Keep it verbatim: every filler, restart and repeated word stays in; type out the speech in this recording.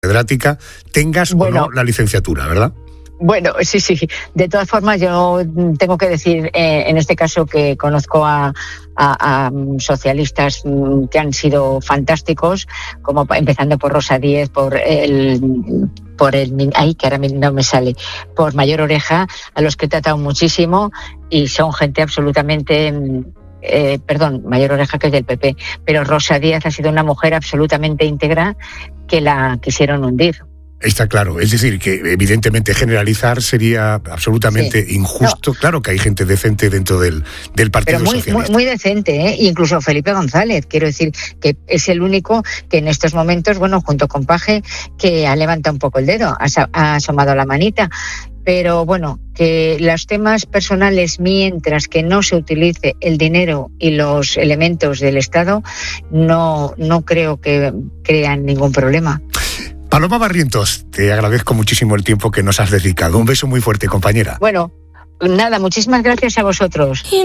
catedrática, tengas bueno, o no la licenciatura, ¿verdad? Bueno, sí, sí. De todas formas, yo tengo que decir eh, en este caso que conozco a, a, a socialistas que han sido fantásticos, como empezando por Rosa Díez, por el, por el, ay, que ahora no me sale, por Mayor Oreja, a los que he tratado muchísimo y son gente absolutamente. Eh, perdón, Mayor Oreja, que es del P P, pero Rosa Díez ha sido una mujer absolutamente íntegra que la quisieron hundir. Está claro, es decir, que evidentemente generalizar sería absolutamente sí. injusto. No. Claro que hay gente decente dentro del, del Partido Pero muy, Socialista. Muy, muy decente, ¿eh? Incluso Felipe González, quiero decir que es el único que en estos momentos, bueno, junto con Paje, que ha levantado un poco el dedo, ha, ha asomado la manita. Pero bueno, que los temas personales, mientras que no se utilice el dinero y los elementos del Estado, no, no creo que crean ningún problema. Paloma Barrientos, te agradezco muchísimo el tiempo que nos has dedicado. Un beso muy fuerte, compañera. Bueno, nada, muchísimas gracias a vosotros.